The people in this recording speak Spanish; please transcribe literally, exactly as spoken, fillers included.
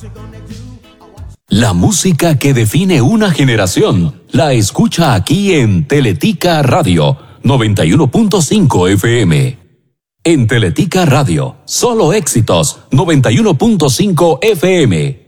La música que define una generación la escucha aquí en Teletica Radio noventa y uno punto cinco F M. En Teletica Radio, solo éxitos noventa y uno punto cinco F M.